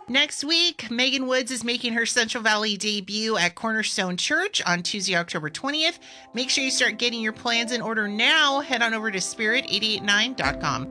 Next week, Megan Woods is making her Central Valley debut at Cornerstone Church on Tuesday, October 20th. Make sure you start getting your plans in order now. Head on over to spirit889.com.